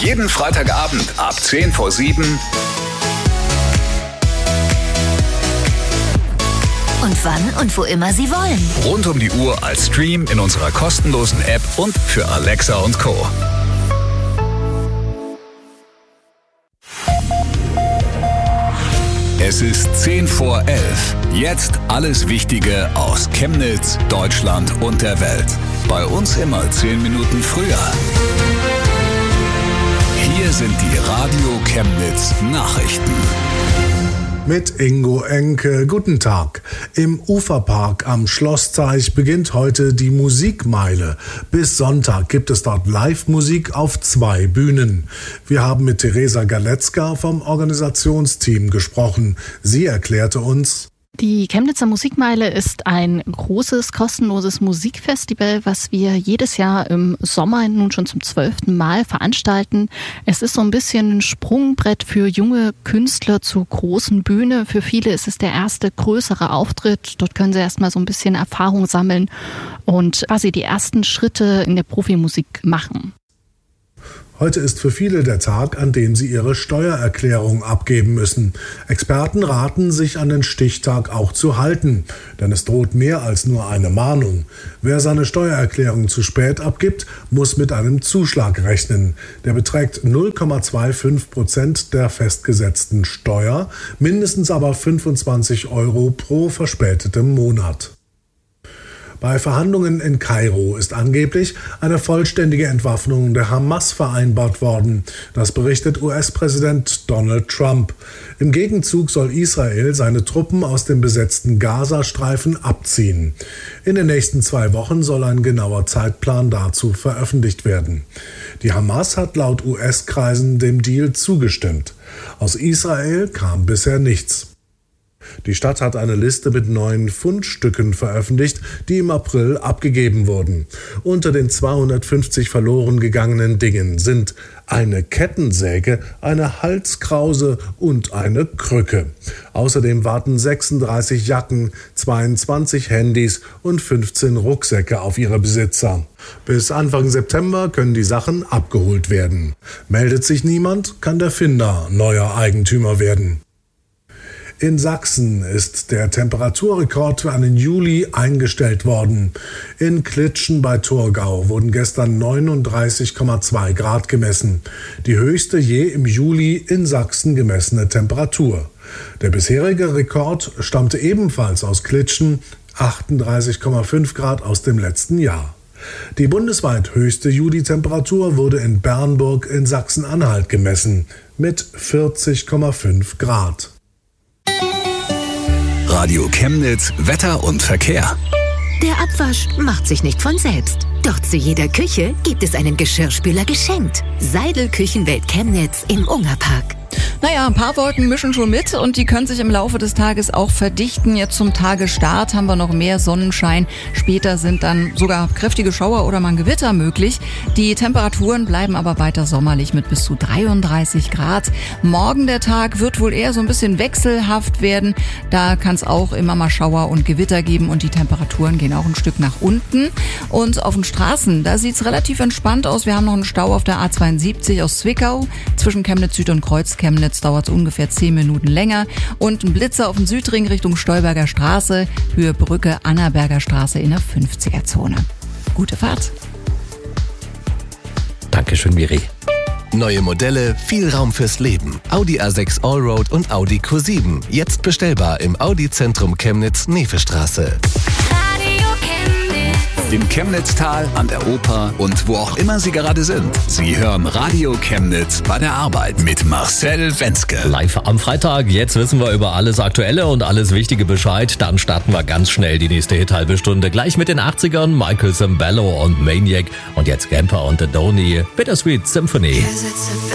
Jeden Freitagabend ab 6:50. Und wann und wo immer Sie wollen. Rund um die Uhr als Stream in unserer kostenlosen App und für Alexa und Co. Es ist 10:11. Jetzt alles Wichtige aus Chemnitz, Deutschland und der Welt. Bei uns immer 10 Minuten früher. Hier sind die Radio Chemnitz Nachrichten. Mit Ingo Enke. Guten Tag. Im Uferpark am Schlosszeich beginnt heute die Musikmeile. Bis Sonntag gibt es dort Live-Musik auf 2 Bühnen. Wir haben mit Theresa Galetzka vom Organisationsteam gesprochen. Sie erklärte uns: Die Chemnitzer Musikmeile ist ein großes, kostenloses Musikfestival, was wir jedes Jahr im Sommer nun schon zum 12. Mal veranstalten. Es ist so ein bisschen ein Sprungbrett für junge Künstler zur großen Bühne. Für viele ist es der erste größere Auftritt. Dort können sie erstmal so ein bisschen Erfahrung sammeln und quasi die ersten Schritte in der Profimusik machen. Heute ist für viele der Tag, an dem sie ihre Steuererklärung abgeben müssen. Experten raten, sich an den Stichtag auch zu halten, denn es droht mehr als nur eine Mahnung. Wer seine Steuererklärung zu spät abgibt, muss mit einem Zuschlag rechnen. Der beträgt 0,25% der festgesetzten Steuer, mindestens aber 25 € pro verspätetem Monat. Bei Verhandlungen in Kairo ist angeblich eine vollständige Entwaffnung der Hamas vereinbart worden. Das berichtet US-Präsident Donald Trump. Im Gegenzug soll Israel seine Truppen aus dem besetzten Gazastreifen abziehen. In den nächsten 2 Wochen soll ein genauer Zeitplan dazu veröffentlicht werden. Die Hamas hat laut US-Kreisen dem Deal zugestimmt. Aus Israel kam bisher nichts. Die Stadt hat eine Liste mit 9 Fundstücken veröffentlicht, die im April abgegeben wurden. Unter den 250 verloren gegangenen Dingen sind eine Kettensäge, eine Halskrause und eine Krücke. Außerdem warten 36 Jacken, 22 Handys und 15 Rucksäcke auf ihre Besitzer. Bis Anfang September können die Sachen abgeholt werden. Meldet sich niemand, kann der Finder neuer Eigentümer werden. In Sachsen ist der Temperaturrekord für einen Juli eingestellt worden. In Klitschen bei Thurgau wurden gestern 39,2 Grad gemessen. Die höchste je im Juli in Sachsen gemessene Temperatur. Der bisherige Rekord stammte ebenfalls aus Klitschen, 38,5 Grad aus dem letzten Jahr. Die bundesweit höchste Juli-Temperatur wurde in Bernburg in Sachsen-Anhalt gemessen mit 40,5 Grad. Radio Chemnitz, Wetter und Verkehr. Der Abwasch macht sich nicht von selbst. Doch zu jeder Küche gibt es einen Geschirrspüler geschenkt. Seidel Küchenwelt Chemnitz im Ungerpark. Naja, ein paar Wolken mischen schon mit und die können sich im Laufe des Tages auch verdichten. Jetzt zum Tagesstart haben wir noch mehr Sonnenschein. Später sind dann sogar kräftige Schauer oder mal ein Gewitter möglich. Die Temperaturen bleiben aber weiter sommerlich mit bis zu 33 Grad. Morgen der Tag wird wohl eher so ein bisschen wechselhaft werden. Da kann es auch immer mal Schauer und Gewitter geben und die Temperaturen gehen auch ein Stück nach unten. Und auf den Straßen, da sieht es relativ entspannt aus. Wir haben noch einen Stau auf der A72 aus Zwickau. Zwischen Chemnitz Süd und Kreuz Chemnitz dauert es ungefähr 10 Minuten länger. Und ein Blitzer auf dem Südring Richtung Stolberger Straße, Höhe Brücke Annaberger Straße in der 50er-Zone. Gute Fahrt. Dankeschön, Miri. Neue Modelle, viel Raum fürs Leben. Audi A6 Allroad und Audi Q7. Jetzt bestellbar im Audi-Zentrum Chemnitz, Nefestraße. Im Chemnitztal, an der Oper und wo auch immer Sie gerade sind. Sie hören Radio Chemnitz bei der Arbeit mit Marcel Wenzke. Live am Freitag. Jetzt wissen wir über alles Aktuelle und alles Wichtige Bescheid. Dann starten wir ganz schnell die nächste Hit-halbe Stunde. Gleich mit den 80ern, Michael Sembello und Maniac. Und jetzt Gamper und Adoni, Bittersweet Symphony.